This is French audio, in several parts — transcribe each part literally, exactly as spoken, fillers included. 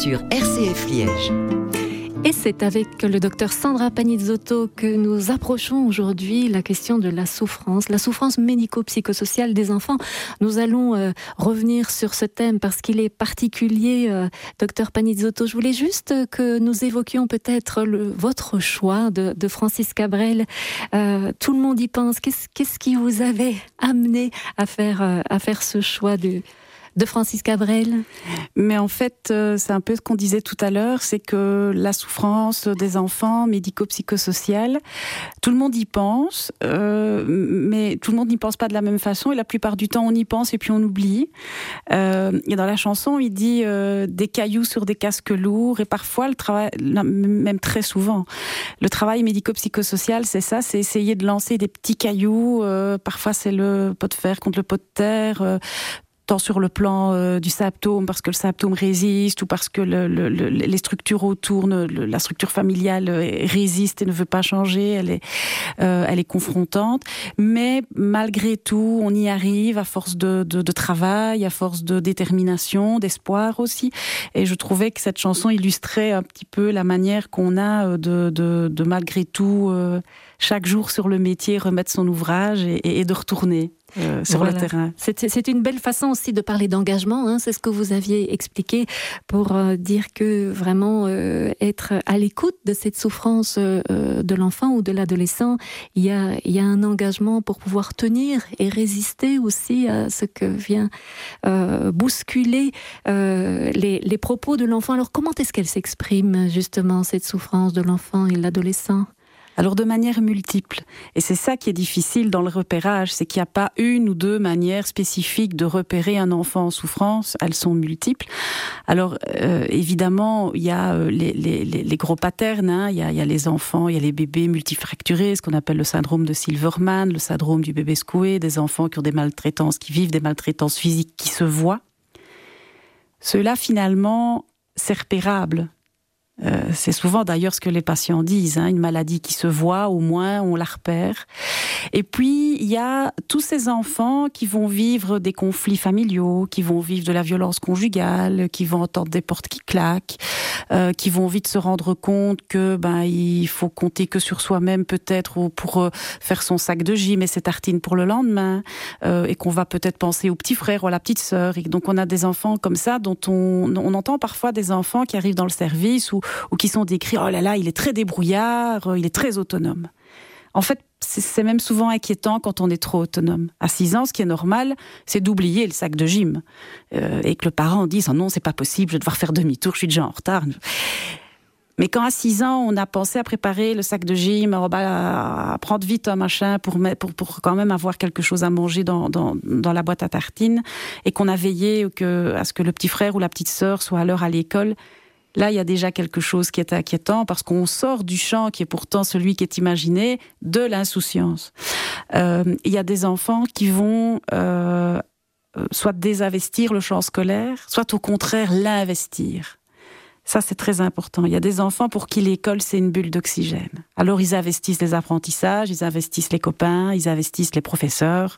sur R C F Liège. Et c'est avec le docteur Sandra Panizzotto que nous approchons aujourd'hui la question de la souffrance, la souffrance médico-psychosociale des enfants. Nous allons euh, revenir sur ce thème parce qu'il est particulier, euh, docteur Panizzotto. Je voulais juste que nous évoquions peut-être le, votre choix de, de Francis Cabrel. Euh, tout le monde y pense. Qu'est-ce, qu'est-ce qui vous avait amené à faire, euh, à faire ce choix de... de Francis Cabrel? Mais en fait, euh, c'est un peu ce qu'on disait tout à l'heure, c'est que la souffrance des enfants médico-psychosociale, tout le monde y pense, euh, mais tout le monde n'y pense pas de la même façon, et la plupart du temps, on y pense et puis on oublie. Euh, et dans la chanson, il dit euh, des cailloux sur des casques lourds, et parfois, le travail, même très souvent, le travail médico-psychosocial, c'est ça, c'est essayer de lancer des petits cailloux, euh, parfois c'est le pot de fer contre le pot de terre, euh, tant sur le plan euh, du symptôme, parce que le symptôme résiste, ou parce que le, le, le, les structures autour, ne, le, la structure familiale résiste et ne veut pas changer, elle est, euh, elle est confrontante. Mais malgré tout, on y arrive à force de, de, de travail, à force de détermination, d'espoir aussi. Et je trouvais que cette chanson illustrait un petit peu la manière qu'on a de, de, de malgré tout, euh, chaque jour sur le métier, remettre son ouvrage et, et de retourner. Euh, sur voilà. le terrain. C'est, c'est une belle façon aussi de parler d'engagement, hein, c'est ce que vous aviez expliqué pour euh, dire que vraiment euh, être à l'écoute de cette souffrance euh, de l'enfant ou de l'adolescent, il y a, il y a un engagement pour pouvoir tenir et résister aussi à ce que vient euh, bousculer euh, les, les propos de l'enfant. Alors comment est-ce qu'elle s'exprime justement, cette souffrance de l'enfant et de l'adolescent ? Alors de manière multiple. Et c'est ça qui est difficile dans le repérage, c'est qu'il n'y a pas une ou deux manières spécifiques de repérer un enfant en souffrance, elles sont multiples. Alors euh, évidemment, il y a euh, les, les, les gros patterns, hein. il, y a, il y a les enfants, il y a les bébés multifracturés, ce qu'on appelle le syndrome de Silverman, le syndrome du bébé secoué, des enfants qui ont des maltraitances, qui vivent des maltraitances physiques qui se voient. Ceux-là, finalement, c'est repérable. Euh, c'est souvent d'ailleurs ce que les patients disent, hein, une maladie qui se voit, au moins on la repère. Et puis il y a tous ces enfants qui vont vivre des conflits familiaux, qui vont vivre de la violence conjugale, qui vont entendre des portes qui claquent, euh, qui vont vite se rendre compte que ben il faut compter que sur soi-même peut-être pour euh, faire son sac de gym et ses tartines pour le lendemain, euh, et qu'on va peut-être penser au petit frère ou à la petite sœur. Et donc on a des enfants comme ça dont on, on entend parfois des enfants qui arrivent dans le service ou ou qui sont décrits, oh là là, il est très débrouillard, il est très autonome. En fait, c'est, c'est même souvent inquiétant quand on est trop autonome. À six ans, ce qui est normal, c'est d'oublier le sac de gym. Euh, et que le parent dise, oh non, c'est pas possible, je vais devoir faire demi-tour, je suis déjà en retard. Mais quand à six ans, on a pensé à préparer le sac de gym, à, à prendre vite un machin pour, pour, pour quand même avoir quelque chose à manger dans, dans, dans la boîte à tartines, et qu'on a veillé que, à ce que le petit frère ou la petite sœur soit à l'heure à l'école, là, il y a déjà quelque chose qui est inquiétant parce qu'on sort du champ qui est pourtant celui qui est imaginé de l'insouciance. Euh, il y a des enfants qui vont euh, soit désinvestir le champ scolaire, soit au contraire l'investir. Ça, c'est très important. Il y a des enfants pour qui l'école, c'est une bulle d'oxygène. Alors, ils investissent les apprentissages, ils investissent les copains, ils investissent les professeurs.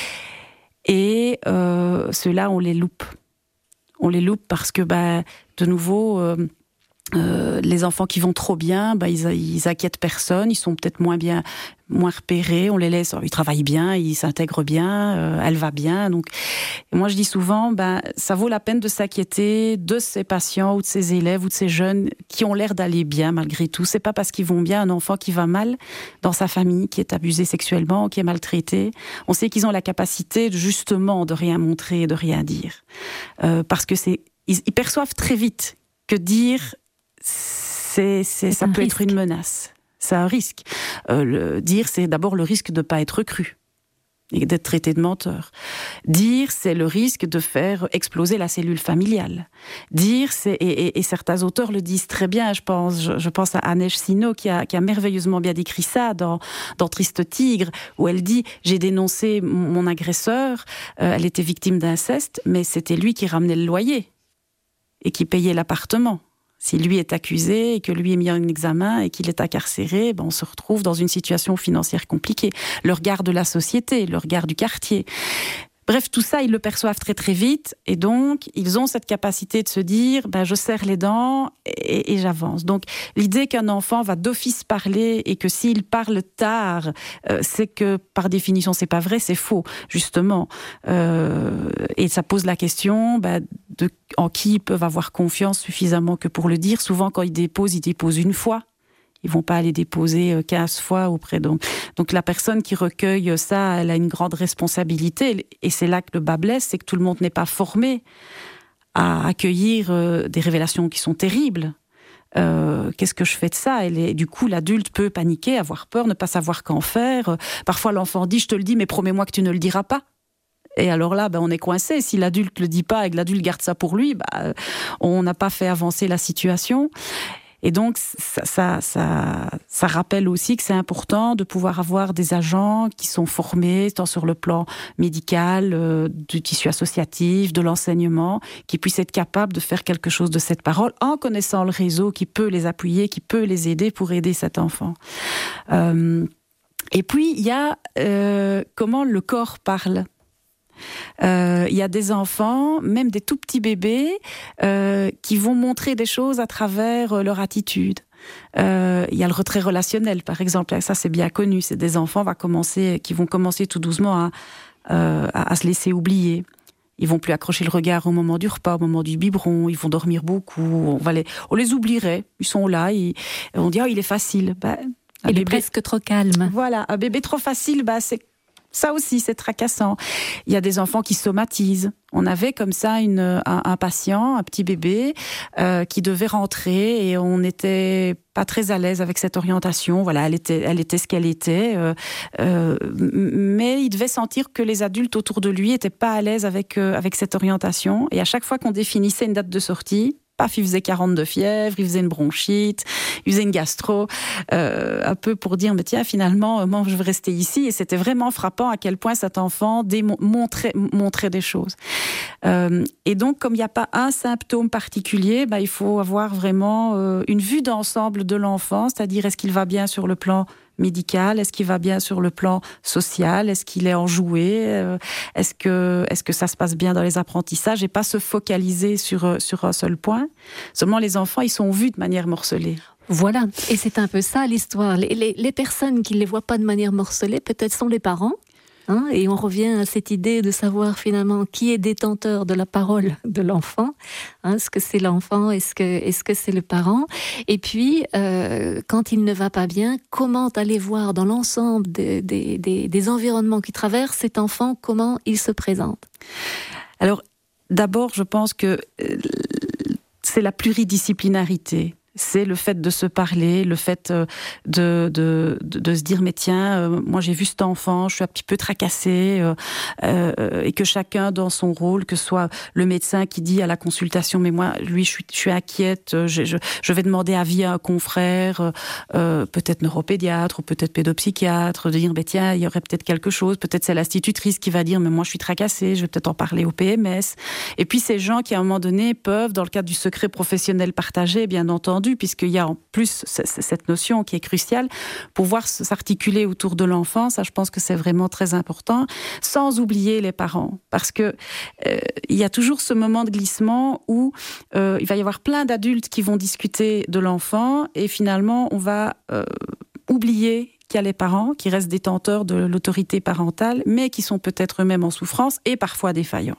Et euh, ceux-là, on les loupe. On les loupe parce que, bah, de nouveau, euh, euh, les enfants qui vont trop bien, bah, ils, ils inquiètent personne, ils sont peut-être moins bien, moins repérés, on les laisse, ils travaillent bien, ils s'intègrent bien, euh, elle va bien. Donc, et moi je dis souvent, bah, ça vaut la peine de s'inquiéter de ces patients ou de ces élèves ou de ces jeunes qui ont l'air d'aller bien malgré tout. C'est pas parce qu'ils vont bien un enfant qui va mal dans sa famille, qui est abusé sexuellement, qui est maltraité. On sait qu'ils ont la capacité justement de rien montrer, de rien dire, euh, parce que c'est Ils, ils perçoivent très vite que dire, c'est, c'est, ça peut risque. être une menace. C'est un risque. Euh, le, dire, c'est d'abord le risque de ne pas être cru et d'être traité de menteur. Dire, c'est le risque de faire exploser la cellule familiale. Dire, c'est, et, et, et certains auteurs le disent très bien, je pense, je, je pense à Anej Sino qui a, qui a merveilleusement bien décrit ça dans, dans Triste Tigre, où elle dit « J'ai dénoncé mon, mon agresseur, euh, elle était victime d'inceste, mais c'était lui qui ramenait le loyer. » et qui payait l'appartement. Si lui est accusé et que lui est mis en examen et qu'il est incarcéré, ben on se retrouve dans une situation financière compliquée. Le regard de la société, le regard du quartier. Bref, tout ça, ils le perçoivent très très vite et donc ils ont cette capacité de se dire ben, je serre les dents et, et j'avance. Donc l'idée qu'un enfant va d'office parler et que s'il parle tard, euh, c'est que par définition c'est pas vrai, c'est faux justement. Euh, et ça pose la question ben, de en qui ils peuvent avoir confiance suffisamment que pour le dire. Souvent quand ils déposent, ils déposent une fois. Ils vont pas aller déposer quinze fois auprès. Donc, donc la personne qui recueille ça, elle a une grande responsabilité. Et c'est là que le bas blesse, c'est que tout le monde n'est pas formé à accueillir des révélations qui sont terribles. Euh, qu'est-ce que je fais de ça ? Et du coup, l'adulte peut paniquer, avoir peur, ne pas savoir qu'en faire. Parfois, l'enfant dit « je te le dis, mais promets-moi que tu ne le diras pas ». Et alors là, ben, on est coincé. Si l'adulte le dit pas et que l'adulte garde ça pour lui, ben, on n'a pas fait avancer la situation. Et donc, ça, ça, ça, ça rappelle aussi que c'est important de pouvoir avoir des agents qui sont formés, tant sur le plan médical, euh, du tissu associatif, de l'enseignement, qui puissent être capables de faire quelque chose de cette parole en connaissant le réseau qui peut les appuyer, qui peut les aider pour aider cet enfant. Euh, et puis, il y a euh, comment le corps parle. Il euh, y a des enfants, même des tout petits bébés, euh, qui vont montrer des choses à travers euh, leur attitude. Il euh, y a le retrait relationnel, par exemple. Ça, c'est bien connu. C'est des enfants va commencer, qui vont commencer tout doucement à, euh, à, à se laisser oublier. Ils vont plus accrocher le regard au moment du repas, au moment du biberon. Ils vont dormir beaucoup. On, va les, on les oublierait. Ils sont là. Ils, on dit, oh, il est facile. Ben, il bébé, est presque trop calme. Voilà. Un bébé trop facile, ben, c'est ça aussi, c'est tracassant. Il y a des enfants qui somatisent. On avait comme ça une, un, un patient, un petit bébé, euh, qui devait rentrer et on n'était pas très à l'aise avec cette orientation. Voilà, elle était, elle était ce qu'elle était. Euh, euh, mais il devait sentir que les adultes autour de lui n'étaient pas à l'aise avec, euh, avec cette orientation. Et à chaque fois qu'on définissait une date de sortie, paf, il faisait quarante de fièvre, il faisait une bronchite, il faisait une gastro, euh, un peu pour dire, mais tiens, finalement, moi, je veux rester ici. Et c'était vraiment frappant à quel point cet enfant démon- montrait, montrait des choses. Euh, et donc, comme il n'y a pas un symptôme particulier, bah, il faut avoir vraiment euh, une vue d'ensemble de l'enfant, c'est-à-dire est-ce qu'il va bien sur le plan médical, est-ce qu'il va bien sur le plan social, est-ce qu'il est enjoué, euh, est-ce que, est-ce que ça se passe bien dans les apprentissages et pas se focaliser sur, sur un seul point. Seulement les enfants, ils sont vus de manière morcelée. Voilà, et c'est un peu ça l'histoire. Les, les, les personnes qui ne les voient pas de manière morcelée, peut-être sont les parents. Hein, et on revient à cette idée de savoir finalement qui est détenteur de la parole de l'enfant. Hein, est-ce que c'est l'enfant, est-ce que, est-ce que c'est le parent ? Et puis, euh, quand il ne va pas bien, comment aller voir dans l'ensemble des, des, des, des environnements qui traversent cet enfant, comment il se présente ? Alors, d'abord, je pense que c'est la pluridisciplinarité. C'est le fait de se parler, le fait de, de, de, de se dire, mais tiens, euh, moi j'ai vu cet enfant, je suis un petit peu tracassée, euh, euh, et que chacun dans son rôle, que ce soit le médecin qui dit à la consultation, mais moi, lui, je suis, je suis inquiète, je, je, je vais demander avis à un confrère, euh, peut-être neuropédiatre ou peut-être pédopsychiatre, de dire, mais tiens, il y aurait peut-être quelque chose, peut-être c'est l'institutrice qui va dire, mais moi je suis tracassée, je vais peut-être en parler au P M S. Et puis ces gens qui, à un moment donné, peuvent, dans le cadre du secret professionnel partagé, bien entendu, puisqu'il y a en plus cette notion qui est cruciale, pouvoir s'articuler autour de l'enfant, ça je pense que c'est vraiment très important, sans oublier les parents, parce que euh, il y a toujours ce moment de glissement où euh, il va y avoir plein d'adultes qui vont discuter de l'enfant et finalement on va euh, oublier qu'il y a les parents qui restent détenteurs de l'autorité parentale, mais qui sont peut-être eux-mêmes en souffrance et parfois défaillants.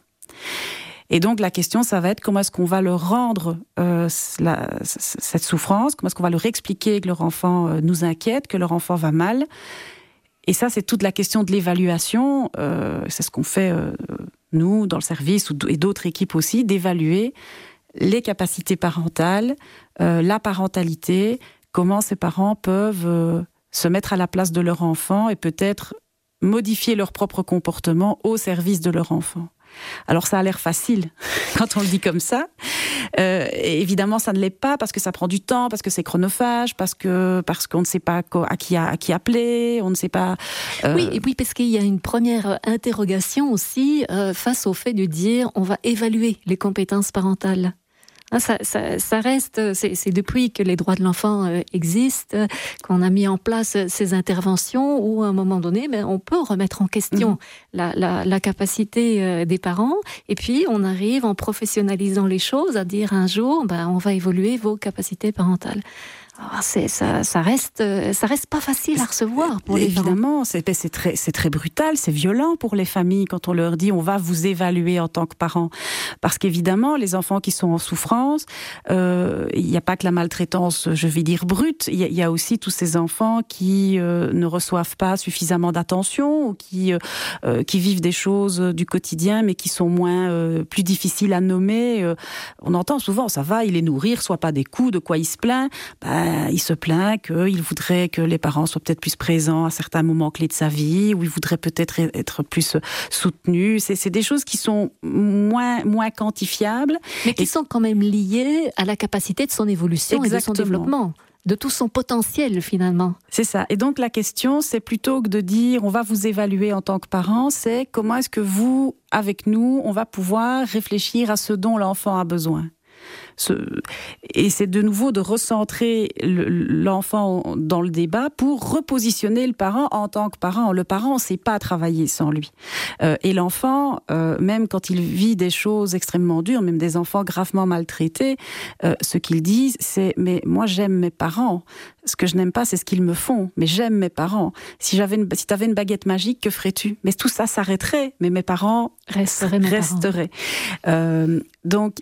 Et donc, la question, ça va être comment est-ce qu'on va leur rendre euh, la, cette souffrance, comment est-ce qu'on va leur expliquer que leur enfant euh, nous inquiète, que leur enfant va mal. Et ça, c'est toute la question de l'évaluation. Euh, c'est ce qu'on fait, euh, nous, dans le service, et d'autres équipes aussi, d'évaluer les capacités parentales, euh, la parentalité, comment ces parents peuvent euh, se mettre à la place de leur enfant et peut-être modifier leur propre comportement au service de leur enfant. Alors ça a l'air facile quand on le dit comme ça. Euh, et évidemment, ça ne l'est pas parce que ça prend du temps, parce que c'est chronophage, parce que parce qu'on ne sait pas à qui, à qui appeler, on ne sait pas. Euh... Oui, et puis parce qu'il y a une première interrogation aussi euh, face au fait de dire on va évaluer les compétences parentales. Ça, ça, ça reste, c'est, c'est depuis que les droits de l'enfant euh, existent, qu'on a mis en place ces interventions où, à un moment donné, ben, on peut remettre en question mmh. la, la, la capacité euh, des parents. Et puis, on arrive, en professionnalisant les choses, à dire un jour, ben, on va évoluer vos capacités parentales. Alors, c'est, ça, ça reste, ça reste pas facile à recevoir pour les Évidemment, parents. c'est, c'est très, c'est très brutal, c'est violent pour les familles quand on leur dit on va vous évaluer en tant que parents. Parce qu'évidemment, les enfants qui sont en souffrance, euh, il n'y a pas que la maltraitance, je vais dire brute. Il y, y a aussi tous ces enfants qui euh, ne reçoivent pas suffisamment d'attention ou qui euh, qui vivent des choses du quotidien, mais qui sont moins euh, plus difficiles à nommer. Euh, on entend souvent ça va, il les nourrir, soit pas des coups, de quoi il se plaint. Ben, il se plaint qu'il voudrait que les parents soient peut-être plus présents à certains moments clés de sa vie, ou il voudrait peut-être être plus soutenus. C'est, c'est des choses qui sont moins, moins quantifiables. Mais qui et... sont quand même liées à la capacité de son évolution Exactement. Et de son développement. De tout son potentiel, finalement. C'est ça. Et donc, la question, c'est plutôt que de dire on va vous évaluer en tant que parent, c'est comment est-ce que vous, avec nous, on va pouvoir réfléchir à ce dont l'enfant a besoin. Et c'est de nouveau de recentrer l'enfant dans le débat pour repositionner le parent en tant que parent. Le parent ne sait pas travailler sans lui. Et l'enfant, même quand il vit des choses extrêmement dures, même des enfants gravement maltraités, ce qu'ils disent, c'est « mais moi j'aime mes parents. Ce que je n'aime pas, c'est ce qu'ils me font. Mais j'aime mes parents. Si j'avais une, si tu avais une baguette magique, que ferais-tu » Mais tout ça s'arrêterait, mais mes parents resteraient. Mes resteraient. Parents. Euh, donc,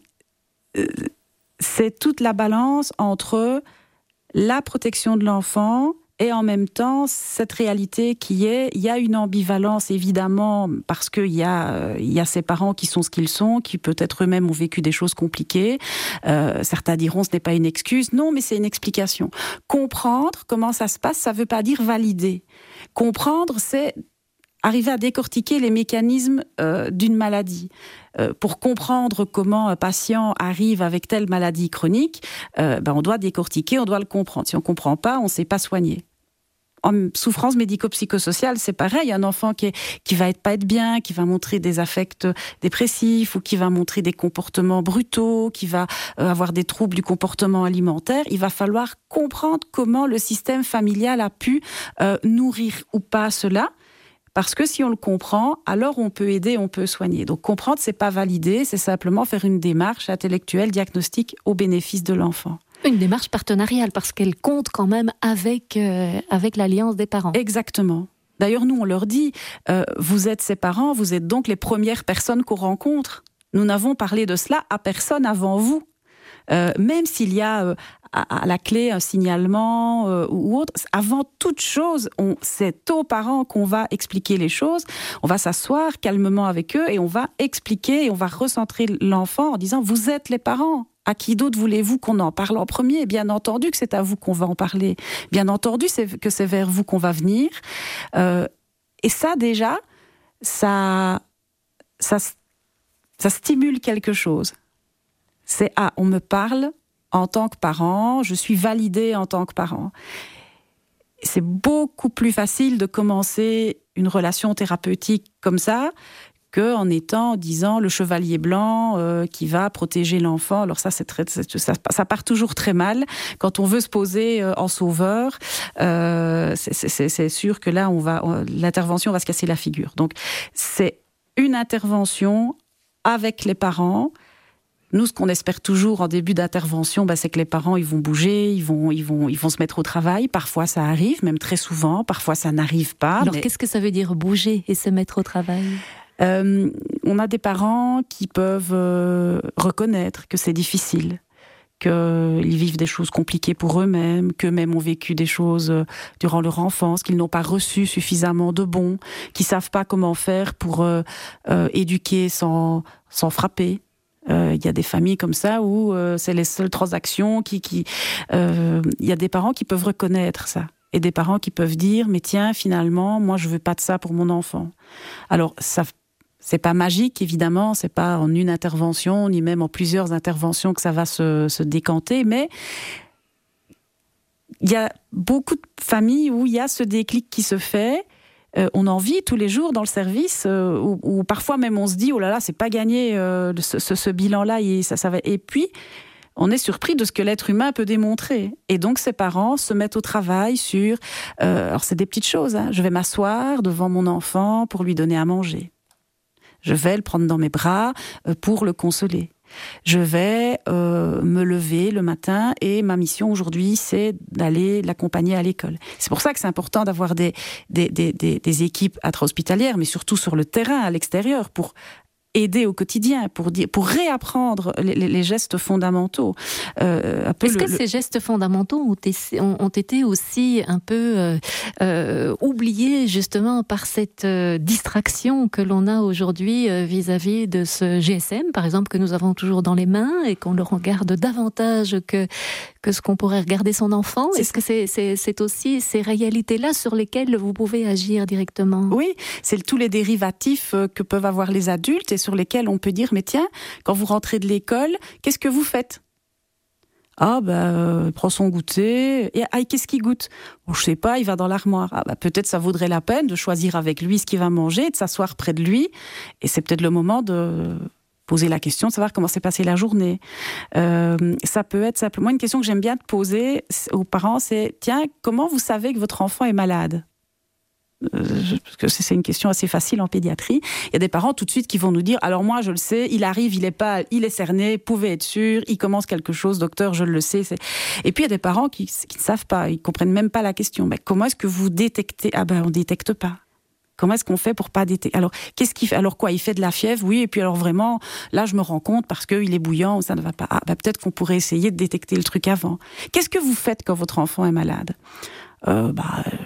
c'est toute la balance entre la protection de l'enfant et en même temps cette réalité qui est, il y a une ambivalence évidemment parce qu'il y a, il y a ces parents qui sont ce qu'ils sont, qui peut-être eux-mêmes ont vécu des choses compliquées. Euh, certains diront ce n'est pas une excuse. Non, mais c'est une explication. Comprendre comment ça se passe, ça ne veut pas dire valider. Comprendre, c'est arriver à décortiquer les mécanismes euh, d'une maladie. Euh, pour comprendre comment un patient arrive avec telle maladie chronique, euh, ben on doit décortiquer, on doit le comprendre. Si on ne comprend pas, on ne sait pas soigner. En souffrance médico-psychosociale, c'est pareil. Un enfant qui, est, qui va être, pas être bien, qui va montrer des affects dépressifs ou qui va montrer des comportements brutaux, qui va euh, avoir des troubles du comportement alimentaire, il va falloir comprendre comment le système familial a pu euh, nourrir ou pas cela. Parce que si on le comprend, alors on peut aider, on peut soigner. Donc comprendre, c'est pas valider, c'est simplement faire une démarche intellectuelle, diagnostique au bénéfice de l'enfant. Une démarche partenariale, parce qu'elle compte quand même avec, euh, avec l'alliance des parents. Exactement. D'ailleurs, nous, on leur dit, euh, vous êtes ses parents, vous êtes donc les premières personnes qu'on rencontre. Nous n'avons parlé de cela à personne avant vous. Euh, même s'il y a euh, à, à la clé un signalement euh, ou autre, avant toute chose, on, c'est aux parents qu'on va expliquer les choses. On va s'asseoir calmement avec eux et on va expliquer et on va recentrer l'enfant en disant « vous êtes les parents ». À qui d'autre voulez-vous qu'on en parle en premier ? Bien entendu que c'est à vous qu'on va en parler. Bien entendu c'est, que c'est vers vous qu'on va venir. Euh, et ça, déjà, ça, ça, ça stimule quelque chose. C'est « ah, on me parle en tant que parent, je suis validée en tant que parent ». C'est beaucoup plus facile de commencer une relation thérapeutique comme ça qu'en étant, en disant, le chevalier blanc euh, qui va protéger l'enfant. Alors ça, c'est très, c'est, ça, ça part toujours très mal. Quand on veut se poser euh, en sauveur, euh, c'est, c'est, c'est sûr que là, on va, on, l'intervention va se casser la figure. Donc, c'est une intervention avec les parents. Nous, ce qu'on espère toujours en début d'intervention, bah, c'est que les parents, ils vont bouger, ils vont, ils vont, ils vont se mettre au travail. Parfois, ça arrive, même très souvent. Parfois, ça n'arrive pas. Alors, mais... qu'est-ce que ça veut dire, bouger et se mettre au travail ? Euh, on a des parents qui peuvent euh, reconnaître que c'est difficile, qu'ils vivent des choses compliquées pour eux-mêmes, qu'eux-mêmes ont vécu des choses euh, durant leur enfance, qu'ils n'ont pas reçu suffisamment de bons, qu'ils ne savent pas comment faire pour euh, euh, éduquer sans, sans frapper. Il euh, y a des familles comme ça où euh, c'est les seules transactions qui... qui euh, y a des parents qui peuvent reconnaître ça. Et des parents qui peuvent dire « mais tiens, finalement, moi, je veux pas de ça pour mon enfant ». Alors, ça... C'est pas magique, évidemment, c'est pas en une intervention, ni même en plusieurs interventions que ça va se, se décanter, mais il y a beaucoup de familles où il y a ce déclic qui se fait. Euh, on en vit tous les jours dans le service, euh, où, où parfois même on se dit « oh là là, c'est pas gagné, euh, ce, ce, ce bilan-là, et, ça, ça va... » Et puis, on est surpris de ce que l'être humain peut démontrer. Et donc, ces parents se mettent au travail sur... Euh, alors, c'est des petites choses. Hein. Je vais m'asseoir devant mon enfant pour lui donner à manger. Je vais le prendre dans mes bras euh, pour le consoler. Je vais euh, me lever le matin et ma mission aujourd'hui, c'est d'aller l'accompagner à l'école. C'est pour ça que c'est important d'avoir des, des, des, des, des équipes intra-hospitalières, mais surtout sur le terrain, à l'extérieur, pour aider au quotidien, pour, dire, pour réapprendre les, les gestes fondamentaux. Euh, un peu Est-ce le, que le... ces gestes fondamentaux ont, été, ont, ont été aussi un peu euh, euh, oubliés justement par cette euh, distraction que l'on a aujourd'hui euh, vis-à-vis de ce G S M, par exemple, que nous avons toujours dans les mains et qu'on le regarde davantage que, que ce qu'on pourrait regarder son enfant? C'est Est-ce ça. que c'est, c'est, c'est aussi ces réalités-là sur lesquelles vous pouvez agir directement? Oui, c'est tous les dérivatifs que peuvent avoir les adultes et sur lesquels on peut dire, mais tiens, quand vous rentrez de l'école, qu'est-ce que vous faites? Ah, ben, euh, prend son goûter. Et ah, qu'est-ce qu'il goûte? Bon, je sais pas, il va dans l'armoire. Ah, ben, peut-être ça vaudrait la peine de choisir avec lui ce qu'il va manger, de s'asseoir près de lui. Et c'est peut-être le moment de poser la question, de savoir comment s'est passée la journée. Euh, ça peut être simplement une question que j'aime bien de poser aux parents, c'est, tiens, comment vous savez que votre enfant est malade? Euh, parce que c'est une question assez facile en pédiatrie. Il y a des parents tout de suite qui vont nous dire, alors moi je le sais, il arrive, il est pas, il est cerné, pouvez être sûr, il commence quelque chose, docteur, je le sais. C'est... Et puis il y a des parents qui, qui ne savent pas, ils comprennent même pas la question. Mais comment est-ce que vous détectez? Ah ben on détecte pas. Comment est-ce qu'on fait pour pas détecter? Alors qu'est-ce qu'il fait? Alors quoi? Il fait de la fièvre, oui. Et puis alors vraiment, là je me rends compte parce que il est bouillant ou ça ne va pas. Ah ben peut-être qu'on pourrait essayer de détecter le truc avant. Qu'est-ce que vous faites quand votre enfant est malade? Euh, bah euh...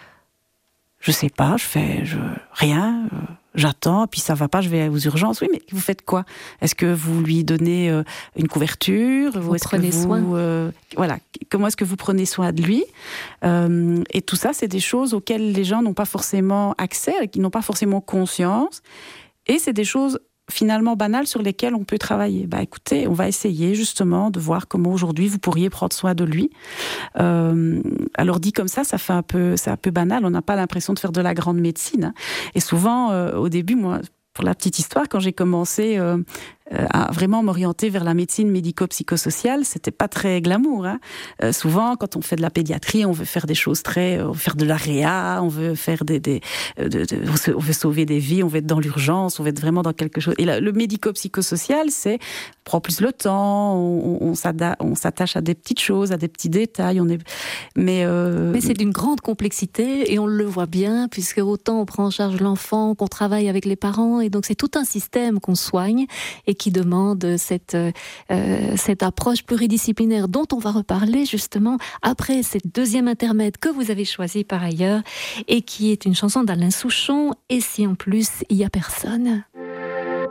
Je sais pas, je fais je, rien, euh, j'attends, puis ça va pas, je vais aux urgences. Oui, mais vous faites quoi? Est-ce que vous lui donnez euh, une couverture? Vous est-ce prenez que vous, soin euh, voilà, comment est-ce que vous prenez soin de lui? euh, Et tout ça, c'est des choses auxquelles les gens n'ont pas forcément accès, qui n'ont pas forcément conscience. Et c'est des choses finalement banales sur lesquelles on peut travailler. Bah écoutez, on va essayer justement de voir comment aujourd'hui vous pourriez prendre soin de lui. Euh, alors dit comme ça, ça fait un peu, c'est un peu banal. On n'a pas l'impression de faire de la grande médecine. Hein. Et souvent, euh, au début, moi, pour la petite histoire, quand j'ai commencé euh, à vraiment m'orienter vers la médecine médico-psychosociale, c'était pas très glamour. Hein. Euh, souvent, quand on fait de la pédiatrie, on veut faire des choses très, on veut faire de la réa, on veut faire des, des de, de, on veut sauver des vies, on veut être dans l'urgence, on veut être vraiment dans quelque chose. Et là, le médico-psychosocial, c'est on prend plus le temps, on, on, on s'attache à des petites choses, à des petits détails. On est, mais euh... mais c'est d'une grande complexité et on le voit bien puisque autant on prend en charge l'enfant, qu'on travaille avec les parents et donc c'est tout un système qu'on soigne et qui demande cette, euh, cette approche pluridisciplinaire dont on va reparler justement après cette deuxième intermède que vous avez choisi par ailleurs et qui est une chanson d'Alain Souchon. Et si en plus il n'y a personne?